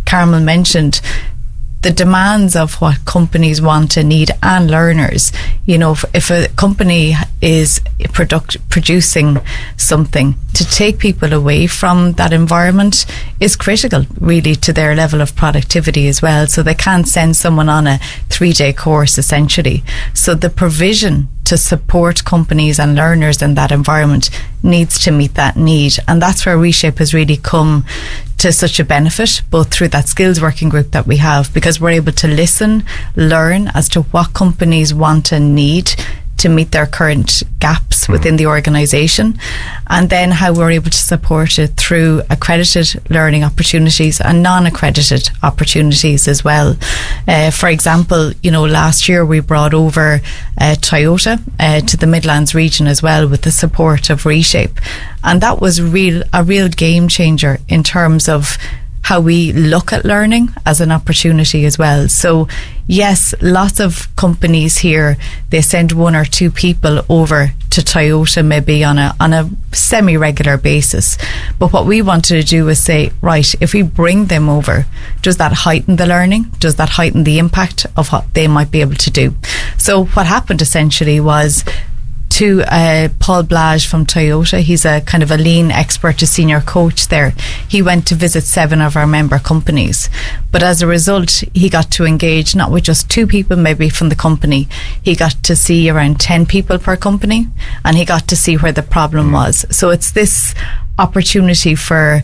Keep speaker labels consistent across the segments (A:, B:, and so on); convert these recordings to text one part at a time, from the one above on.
A: Carmel mentioned, the demands of what companies want and need and learners. You know, if a company is producing something, to take people away from that environment is critical really to their level of productivity as well. So they can't send someone on a 3-day course essentially. So the provision to support companies and learners in that environment needs to meet that need. And that's where Reshape has really come to such a benefit, both through that skills working group that we have, because we're able to listen, learn as to what companies want and need to meet their current gaps within the organisation, and then how we're able to support it through accredited learning opportunities and non-accredited opportunities as well. For example, you know, last year we brought over Toyota to the Midlands region as well with the support of Reshape, and that was a real game changer in terms of how we look at learning as an opportunity as well. So yes, lots of companies here, they send 1 or 2 people over to Toyota maybe on a semi-regular basis. But what we wanted to do was say, right, if we bring them over, does that heighten the learning? Does that heighten the impact of what they might be able to do? So what happened essentially was, to Paul Blage from Toyota, he's a kind of a lean expert, a senior coach there. He went to visit 7 of our member companies, but as a result he got to engage not with just 2 people maybe from the company. He got to see around 10 people per company, and he got to see where the problem was. So it's this opportunity for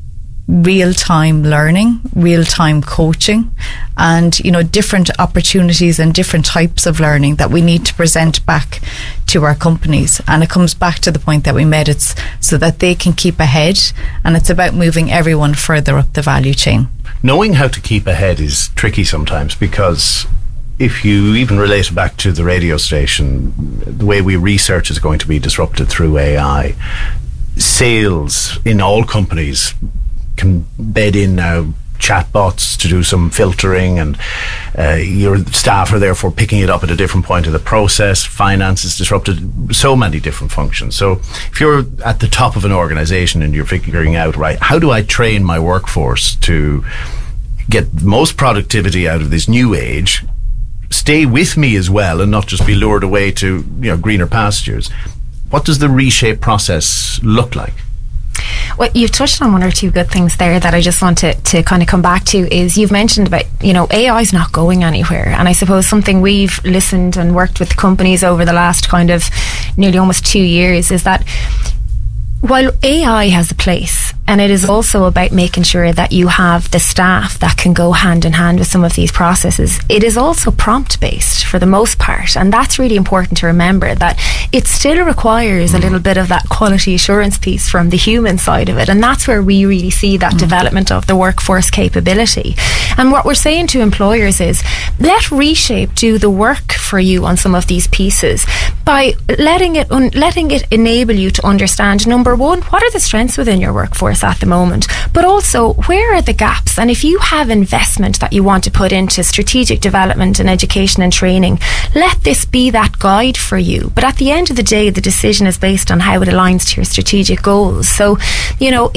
A: real-time learning, real-time coaching, and, you know, different opportunities and different types of learning that we need to present back to our companies. And it comes back to the point that we made, it's so that they can keep ahead, and it's about moving everyone further up the value chain.
B: Knowing how to keep ahead is tricky sometimes, because if you even relate it back to the radio station, the way we research is going to be disrupted through AI. Sales in all companies can bed in now chatbots to do some filtering, and your staff are therefore picking it up at a different point of the process. Finance is disrupted, so many different functions. So if you're at the top of an organisation and you're figuring out, right, how do I train my workforce to get the most productivity out of this new age, stay with me as well and not just be lured away to, you know, greener pastures, what does the Reshape process look like?
C: Well, you've touched on 1 or 2 good things there that I just want to kind of come back to. Is you've mentioned about, you know, AI is not going anywhere, and I suppose something we've listened and worked with companies over the last kind of nearly almost 2 years is that while AI has a place, and it is also about making sure that you have the staff that can go hand in hand with some of these processes, it is also prompt based for the most part, and that's really important to remember, that it still requires a little bit of that quality assurance piece from the human side of it, and that's where we really see that development of the workforce capability. And what we're saying to employers is, let Reshape do the work for you on some of these pieces by letting it enable you to understand, number one, what are the strengths within your workforce at the moment, but also where are the gaps, and if you have investment that you want to put into strategic development and education and training, let this be that guide for you. But at the end of the day, the decision is based on how it aligns to your strategic goals. So, you know,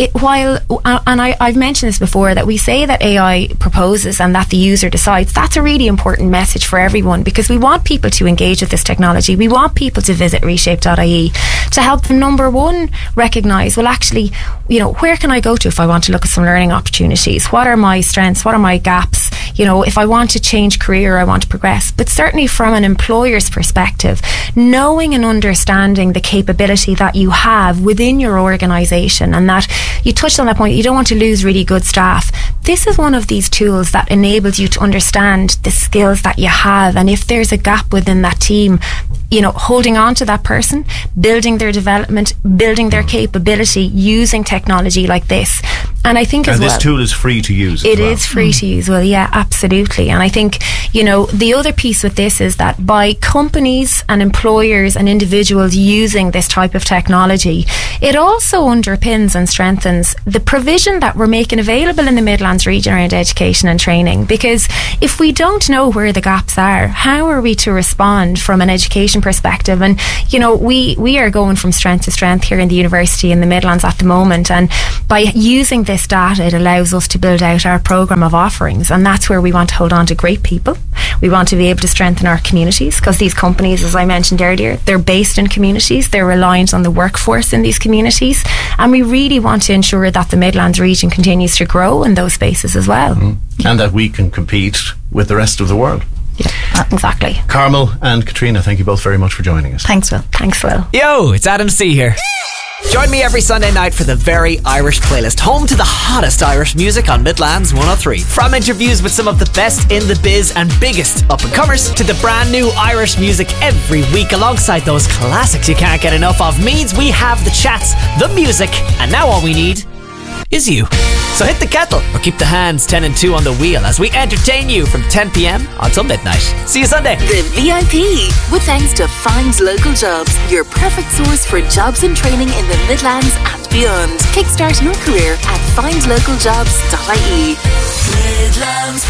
C: I've mentioned this before, that we say that AI proposes and that the user decides. That's a really important message for everyone, because we want people to engage with this technology. We want people to visit reshape.ie to help them, number one, recognise, well, actually, you know, where can I go to if I want to look at some learning opportunities? What are my strengths? What are my gaps? You know, if I want to change career, I want to progress. But certainly from an employer's perspective, knowing and understanding the capability that you have within your organisation, and that you touched on that point, you don't want to lose really good staff. This is one of these tools that enables you to understand the skills that you have, and if there's a gap within that team, you know, holding on to that person, building their development, building their capability using technology like this. And I think as well,
B: this tool is free to use.
C: It is free to use. Well, yeah, absolutely. And I think, you know, the other piece with this is that by companies and employers and individuals using this type of technology, it also underpins and strengthens the provision that we're making available in the Midlands region around education and training. Because if we don't know where the gaps are, how are we to respond from an education education perspective. And, you know, we are going from strength to strength here in the university in the Midlands at the moment. And by using this data, it allows us to build out our programme of offerings. And that's where we want to hold on to great people. We want to be able to strengthen our communities, because these companies, as I mentioned earlier, they're based in communities. They're reliant on the workforce in these communities. And we really want to ensure that the Midlands region continues to grow in those spaces as well.
B: And that we can compete with the rest of the world.
C: Yeah, exactly.
B: Carmel and Katrina, thank you both very much for joining us.
A: Thanks, Will.
C: Thanks, Will.
D: Yo, it's Adam C here. Join me every Sunday night for the Very Irish Playlist, home to the hottest Irish music on Midlands 103. From interviews with some of the best in the biz and biggest up-and-comers to the brand new Irish music every week, alongside those classics you can't get enough of, means we have the chats, the music, and now all we need is you. So hit the kettle or keep the hands 10 and 2 on the wheel as we entertain you from 10 p.m. until midnight. See you Sunday.
E: The VIP, with thanks to Find Local Jobs, your perfect source for jobs and training in the Midlands and beyond. Kickstart your career at findlocaljobs.ie. Midlands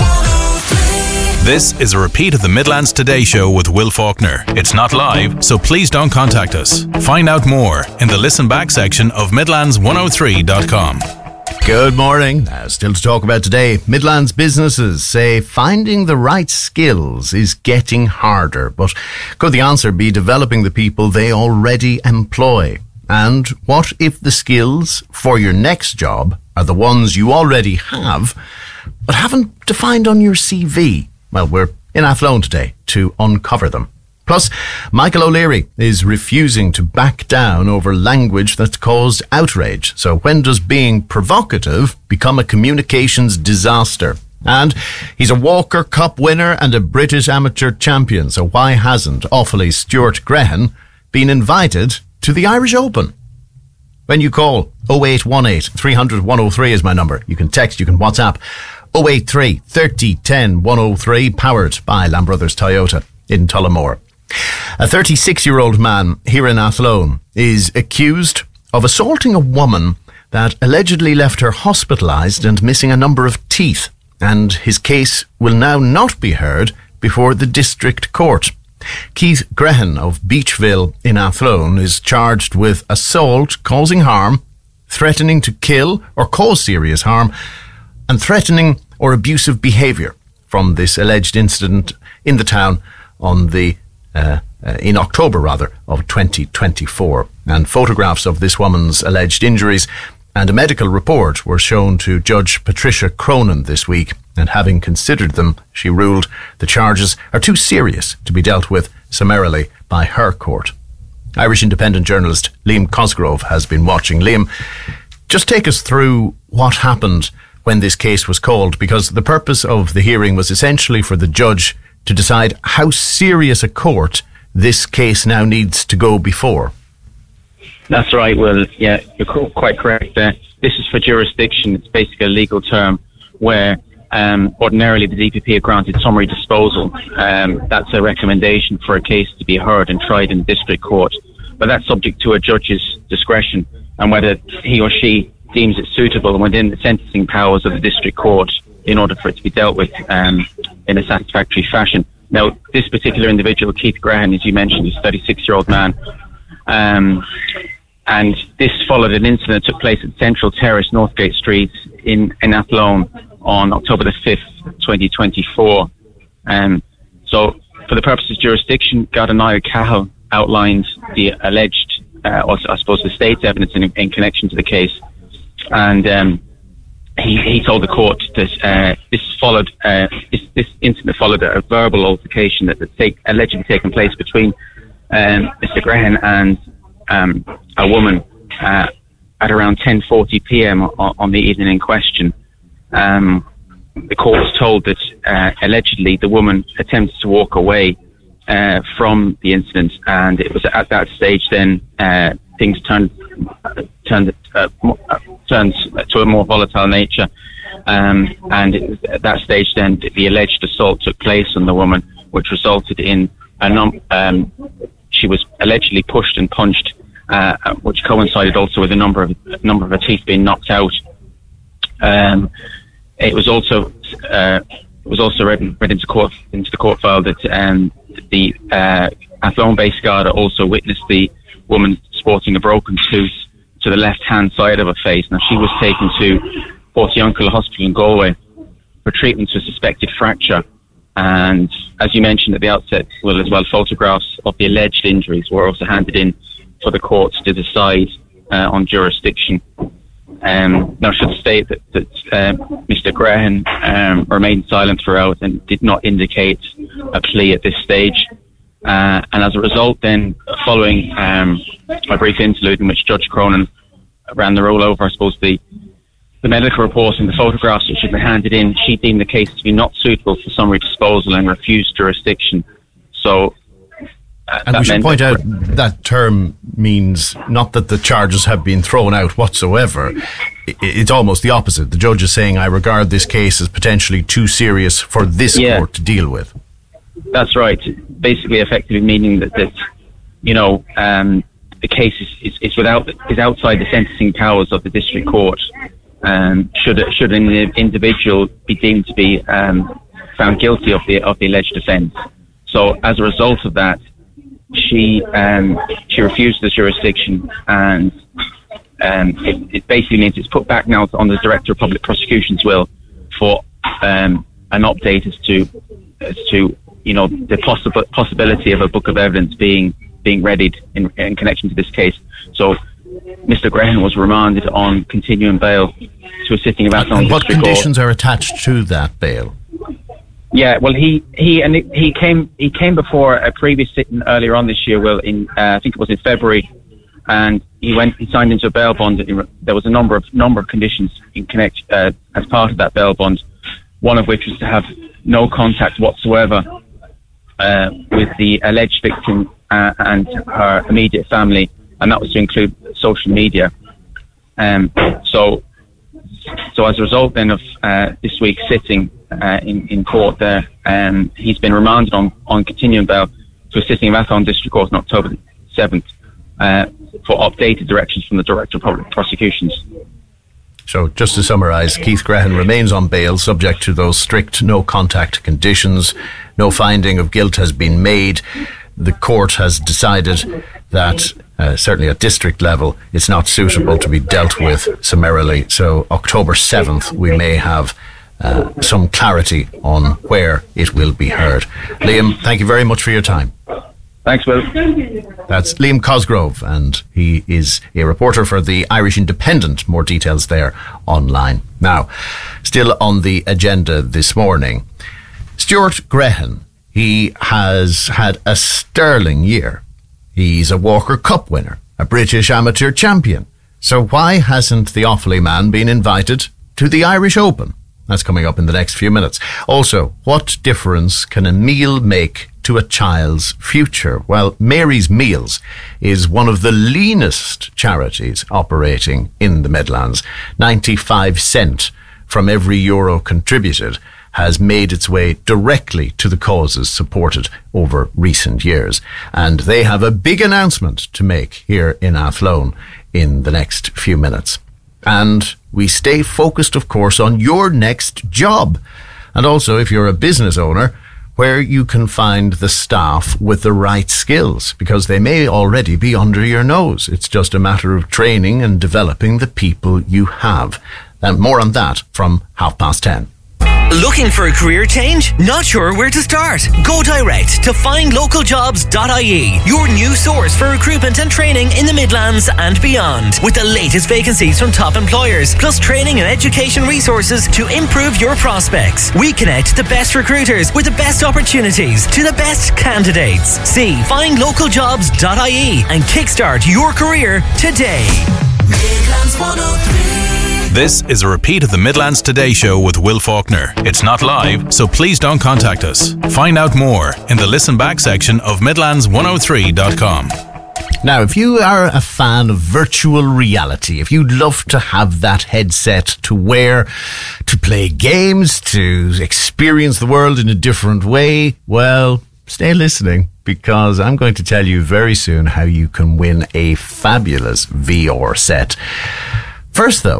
E: 103.
F: This is a repeat of the Midlands Today show with Will Faulkner. It's not live, so please don't contact us. Find out more in the listen back section of midlands103.com.
B: Good morning. Still to talk about today. Midlands businesses say finding the right skills is getting harder, but could the answer be developing the people they already employ? And what if the skills for your next job are the ones you already have, but haven't defined on your CV? Well, we're in Athlone today to uncover them. Plus, Michael O'Leary is refusing to back down over language that's caused outrage. So when does being provocative become a communications disaster? And he's a Walker Cup winner and a British amateur champion. So why hasn't Offaly's Stuart Grehan been invited to the Irish Open? When you call 0818 300 103 is my number. You can text, you can WhatsApp 083 30 10 103, powered by Lamb Brothers Toyota in Tullamore. A 36-year-old man here in Athlone is accused of assaulting a woman that allegedly left her hospitalised and missing a number of teeth, and his case will now not be heard before the district court. Keith Grehan of Beachville in Athlone is charged with assault causing harm, threatening to kill or cause serious harm, and threatening or abusive behaviour from this alleged incident in the town on in October of 2024. And photographs of this woman's alleged injuries and a medical report were shown to Judge Patricia Cronin this week, and having considered them, she ruled the charges are too serious to be dealt with summarily by her court. Irish independent journalist Liam Cosgrove has been watching. Liam, just take us through what happened when this case was called, because the purpose of the hearing was essentially for the judge to decide how serious a court this case now needs to go before.
G: That's right, Will. Yeah, you're quite correct there. This is for jurisdiction. It's basically a legal term where ordinarily the DPP are granted summary disposal. That's a recommendation for a case to be heard and tried in district court. But that's subject to a judge's discretion and whether he or she deems it suitable and within the sentencing powers of the district court in order for it to be dealt with in a satisfactory fashion. Now, this particular individual, Keith Grehan, as you mentioned, is a 36-year-old man. And this followed an incident that took place at Central Terrace, Northgate Street in Athlone on October the 5th, 2024. So, for the purposes of jurisdiction, Garda Cahill outlined the alleged, I suppose, the state's evidence in connection to the case. And he told the court that this incident followed a verbal altercation that had allegedly taken place between Mr. Grehan and a woman at around 10:40 p.m. on the evening in question. The court was told that allegedly the woman attempted to walk away from the incident, and it was at that stage then things turned to a more volatile nature, and at that stage then the alleged assault took place on the woman, which resulted in she was allegedly pushed and punched, which coincided also with a number of her teeth being knocked out. It was also read into the court file that the Athlone-based Garda also witnessed the woman sporting a broken tooth to the left-hand side of her face. Now, she was taken to Portiuncula Hospital in Galway for treatment to a suspected fracture. And as you mentioned at the outset, well, as well, photographs of the alleged injuries were also handed in for the courts to decide on jurisdiction. Now, I should state that Mr. Grehan remained silent throughout and did not indicate a plea at this stage. And as a result, then, following a brief interlude in which Judge Cronin ran the roll over, I suppose, the medical report and the photographs which had been handed in, she deemed the case to be not suitable for summary disposal and refused jurisdiction. So,
B: and we should point out that term means not that the charges have been thrown out whatsoever. It's almost the opposite. The judge is saying, I regard this case as potentially too serious for this court to deal with.
G: That's right. Basically, effectively meaning that the case is outside the sentencing powers of the district court. Should an individual be deemed to be found guilty of the alleged offence. So, as a result of that, she refused the jurisdiction, and it basically means it's put back now on the Director of Public Prosecution's will for an update as to the possibility of a book of evidence being readied in connection to this case. So Mr. Grehan was remanded on continuing bail to a sitting of Athlone
B: And what
G: District
B: conditions
G: Court.
B: are attached to that bail?
G: Yeah, well, he came before a previous sitting earlier on this year. Well, I think it was in February, and he signed into a bail bond. There was a number of conditions in as part of that bail bond. One of which was to have no contact whatsoever with the alleged victim and her immediate family, and that was to include social media. So as a result then of this week's sitting in court there, he's been remanded on continuing bail to a sitting of Athlone District Court on October 7th for updated directions from the Director of Public Prosecutions.
B: So, just to summarise, Keith Grehan remains on bail subject to those strict no-contact conditions. No finding of guilt has been made. The court has decided that, certainly at district level, it's not suitable to be dealt with summarily. So, October 7th, we may have some clarity on where it will be heard. Liam, thank you very much for your time.
G: Thanks, Will.
B: That's Liam Cosgrove, and he is a reporter for the Irish Independent. More details there online. Now, still on the agenda this morning, Stuart Grehan. He has had a sterling year. He's a Walker Cup winner, a British amateur champion. So why hasn't the Offaly man been invited to the Irish Open? That's coming up in the next few minutes. Also, what difference can a meal make to a child's future? Well, Mary's Meals is one of the leanest charities operating in the Midlands. 95 cents from every euro contributed has made its way directly to the causes supported over recent years. And they have a big announcement to make here in Athlone in the next few minutes. And we stay focused, of course, on your next job. And also, if you're a business owner, where you can find the staff with the right skills, because they may already be under your nose. It's just a matter of training and developing the people you have. And more on that from 10:30.
H: Looking for a career change? Not sure where to start? Go direct to findlocaljobs.ie, your new source for recruitment and training in the Midlands and beyond, with the latest vacancies from top employers, plus training and education resources to improve your prospects. We connect the best recruiters with the best opportunities to the best candidates. See findlocaljobs.ie and kickstart your career today.
F: Midlands 103. This is a repeat of the Midlands Today show with Will Faulkner. It's not live, so please don't contact us. Find out more in the listen back section of midlands103.com.
B: Now, if you are a fan of virtual reality, if you'd love to have that headset to wear, to play games, to experience the world in a different way, well, stay listening, because I'm going to tell you very soon how you can win a fabulous VR set. First, though,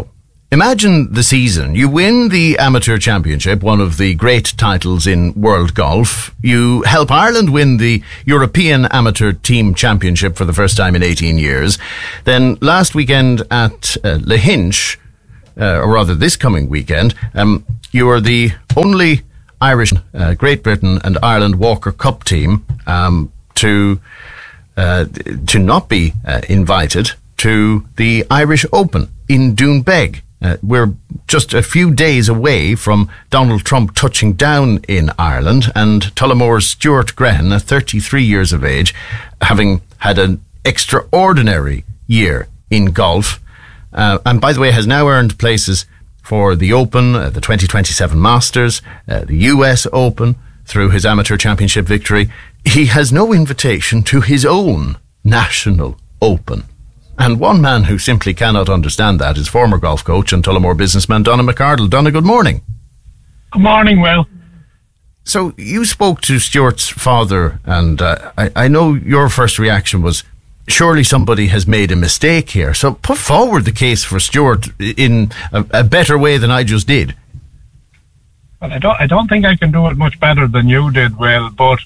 B: imagine the season. You win the Amateur Championship, one of the great titles in world golf. You help Ireland win the European Amateur Team Championship for the first time in 18 years. Then last weekend at Lahinch, or rather this coming weekend, you are the only Irish, Great Britain and Ireland Walker Cup team to not be invited to the Irish Open in Doonbeg. We're just a few days away from Donald Trump touching down in Ireland, and Tullamore's Stuart Grehan, 33 years of age, having had an extraordinary year in golf, and by the way has now earned places for the Open, the 2027 Masters, the US Open, through his Amateur Championship victory. He has no invitation to his own National Open. And one man who simply cannot understand that is former golf coach and Tullamore businessman Donna McArdle. Donna, good morning.
I: Good morning, Will.
B: So you spoke to Stuart's father, and I know your first reaction was, surely somebody has made a mistake here. So put forward the case for Stuart in a better way than I just did.
I: Well, I don't think I can do it much better than you did, Will, but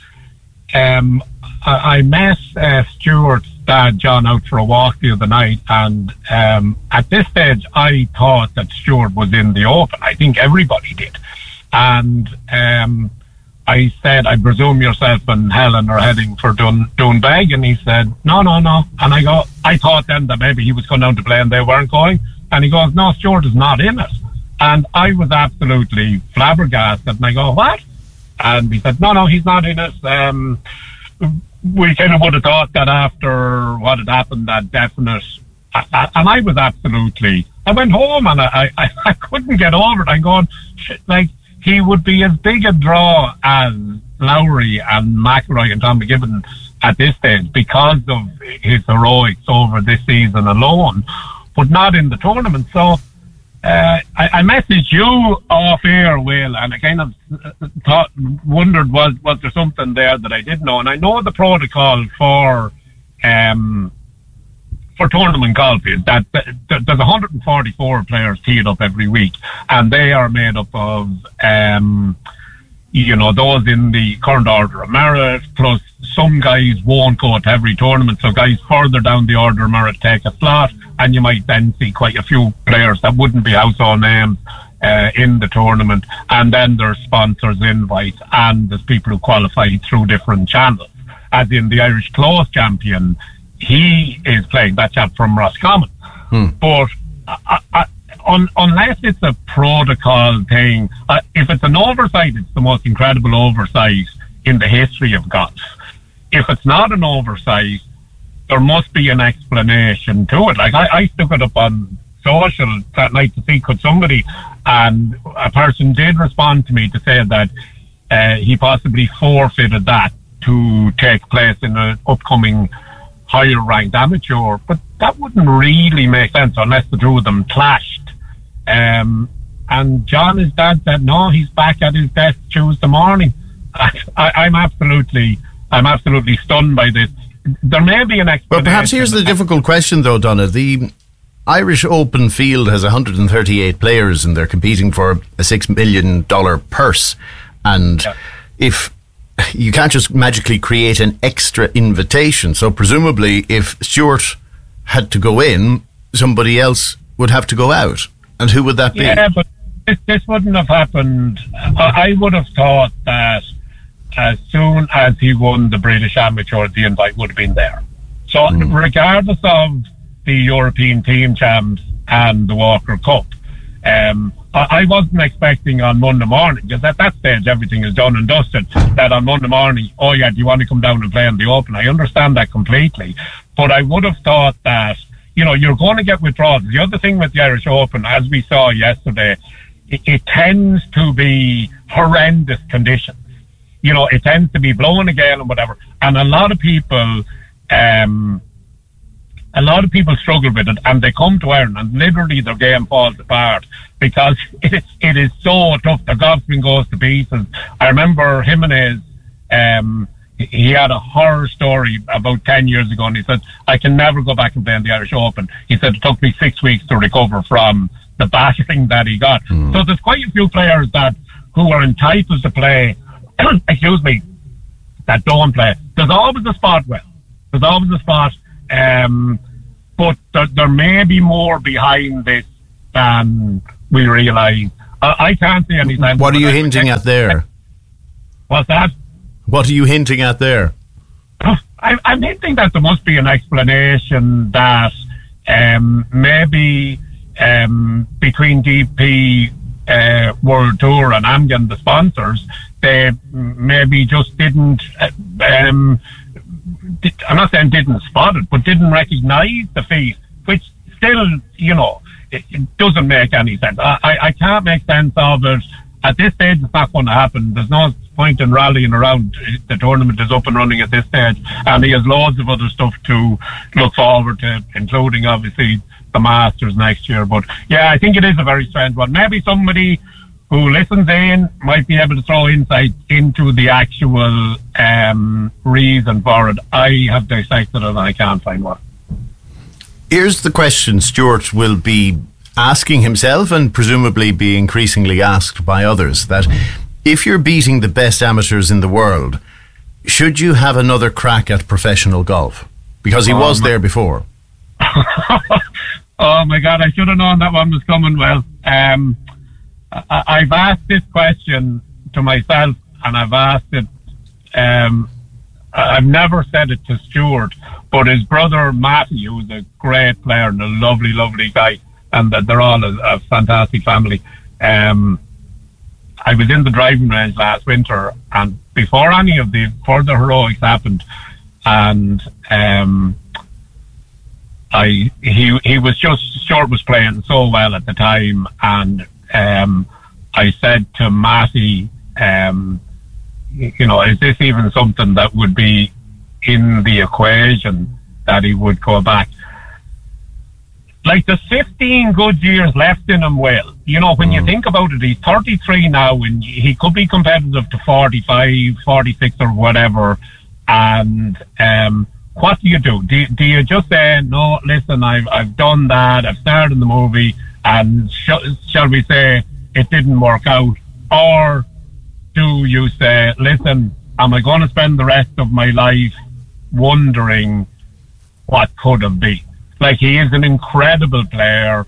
I: I met Stuart's dad, John, out for a walk the other night, and at this stage I thought that Stuart was in the Open. I think everybody did. And I said, I presume yourself and Helen are heading for Doonbeg, and he said, no. And I thought then that maybe he was going down to play and they weren't going. And he goes, no, Stuart is not in it. And I was absolutely flabbergasted. And I go, what? And he said, no, he's not in it. We kind of would have thought that after what had happened, that definite. And I was absolutely, I went home and I couldn't get over it. I'm going, like, he would be as big a draw as Lowry and McIlroy and Tom McGibbon at this stage because of his heroics over this season alone, but not in the tournament. So I messaged you off air, Will, and I kind of wondered was there something there that I didn't know. And I know the protocol for tournament golf is that there's 144 players teed up every week, and they are made up of those in the current order of merit, plus some guys won't go to every tournament, so guys further down the order of merit take a slot, and you might then see quite a few players that wouldn't be household names in the tournament. And then there's sponsors, invites, and there's people who qualify through different channels, as in the Irish Close champion. He is playing, that chap from Roscommon. But unless it's a protocol thing, if it's an oversight, it's the most incredible oversight in the history of golf. If it's not an oversight, there must be an explanation to it. Like, I stuck it up on social that night to see could somebody, and a person did respond to me to say that he possibly forfeited that to take place in an upcoming higher ranked amateur, but that wouldn't really make sense unless the two of them clashed. And John, his dad, said no, he's back at his desk Tuesday morning. I'm absolutely stunned by this. There may be an explanation.
B: But perhaps here's the difficult question, though, Donna. The Irish Open field has 138 players, and they're competing for a $6 million purse. And if you can't just magically create an extra invitation. So presumably if Stuart had to go in, somebody else would have to go out. And who would that be?
I: Yeah, but this wouldn't have happened. I would have thought that as soon as he won the British Amateur, the invite would have been there. So regardless of the European Team Champs and the Walker Cup, I wasn't expecting on Monday morning, because at that stage everything is done and dusted, that on Monday morning, oh yeah, do you want to come down and play in the Open? I understand that completely, but I would have thought that, you're going to get withdrawals. The other thing with the Irish Open, as we saw yesterday, it tends to be horrendous conditions. It tends to be blowing a gale and whatever, and a lot of people struggle with it, and they come to Ireland and literally their game falls apart because it is so tough. The golfing goes to pieces. I remember Jimenez, he had a horror story about 10 years ago, and he said, I can never go back and play in the Irish Open. He said, it took me 6 weeks to recover from the battering that he got. So there's quite a few players who are entitled to play, excuse me, that don't play. There's always a spot, there's always a spot, but there may be more behind this than we realise. I can't see any sense.
B: What are you hinting at there?
I: What's that?
B: What are you hinting at there?
I: I'm hinting that there must be an explanation that maybe between DP World Tour and Amgen, the sponsors, they maybe just didn't, I'm not saying didn't spot it, but didn't recognise the feat, which still, it doesn't make any sense. I can't make sense of it. At this stage, it's not going to happen. There's no point in rallying around. The tournament is up and running at this stage, and he has loads of other stuff to look forward to, including obviously the Masters next year. But yeah, I think it is a very strange one. Maybe somebody who listens in might be able to throw insight into the actual reason for it. I have dissected it and I can't find one.
B: Here's the question Stuart will be asking himself and presumably be increasingly asked by others, that if you're beating the best amateurs in the world, should you have another crack at professional golf? Because he was there before.
I: Oh my God, I should have known that one was coming. Well, I've asked this question to myself, and I've asked it, I've never said it to Stuart, but his brother Matty, who's a great player and a lovely, lovely guy, and they're all a fantastic family. I was in the driving range last winter, and before any of the further heroics happened, and he was just, Stuart was playing so well at the time, and I said to Matty, is this even something that would be in the equation that he would go back? Like, there's 15 good years left in him, Will. When you think about it, he's 33 now, and he could be competitive to 45, 46 or whatever. And what do you do? Do you just say, no, listen, I've done that, I've starred in the movie, and shall we say it didn't work out? Or do you say, listen, am I going to spend the rest of my life wondering what could have been? Like, he is an incredible player.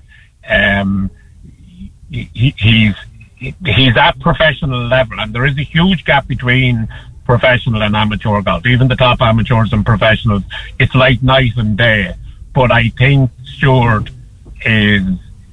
I: He's at professional level, and there is a huge gap between professional and amateur golf. Even the top amateurs and professionals, it's like night and day. But I think Stuart is,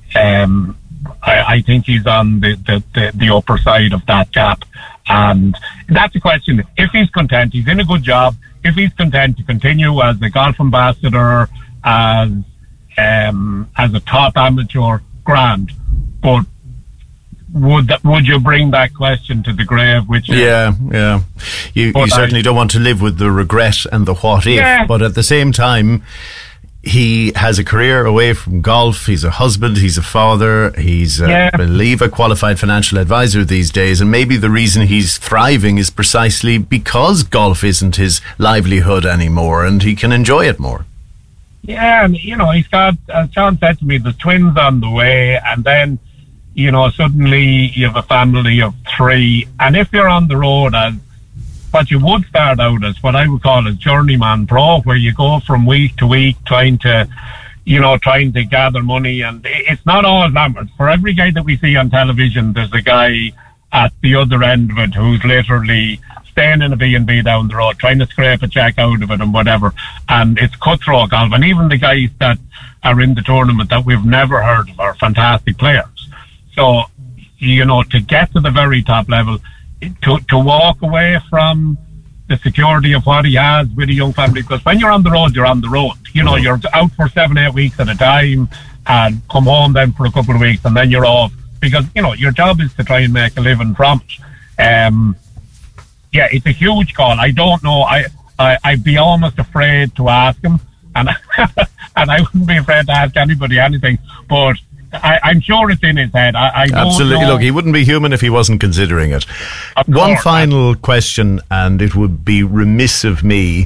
I: I think he's on the upper side of that gap. And that's the question. If he's content, he's in a good job. If he's content to continue as the golf ambassador, as a top amateur, grand. But would you bring that question to the grave? Which
B: yeah. You certainly don't want to live with the regret and the what if. But at the same time, he has a career away from golf. He's a husband. He's a father. He's, I believe, a qualified financial advisor these days. And maybe the reason he's thriving is precisely because golf isn't his livelihood anymore, and he can enjoy it more.
I: Yeah, and he's got, as John said to me, the twins on the way, and then, suddenly you have a family of 3, and if you're on the road as what you would start out as, what I would call as journeyman pro, where you go from week to week trying to gather money, and it's not all glamorous. For every guy that we see on television, there's a guy at the other end of it who's literally staying in a B&B down the road, trying to scrape a check out of it and whatever. And it's cutthroat golf. And even the guys that are in the tournament that we've never heard of are fantastic players. So, to get to the very top level, to walk away from the security of what he has with a young family, because when you're on the road, you're on the road. You're out for 7-8 weeks at a time and come home then for a couple of weeks and then you're off. Because, your job is to try and make a living from it. Yeah, it's a huge call. I don't know. I'd be almost afraid to ask him, and and I wouldn't be afraid to ask anybody anything. But I'm sure it's in his head. I don't
B: Absolutely.
I: know.
B: Look, he wouldn't be human if he wasn't considering it. One final question, and it would be remiss of me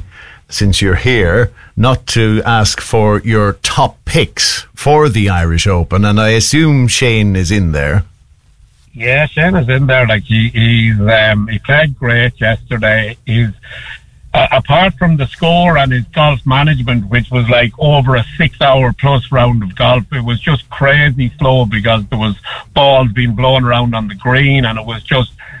B: since you're here, not to ask for your top picks for the Irish Open, and I assume Shane is in there.
I: Yeah, Shane is in there. Like he played great yesterday. He's apart from the score and his golf management, which was like over a 6-hour plus round of golf, it was just crazy slow because there was balls being blown around on the green, and it was just